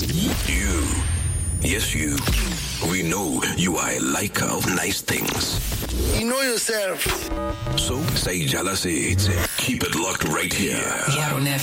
You. Yes, you. We know you are a liker of nice things. You know yourself. So, say jealousy. Keep it locked right here. Here on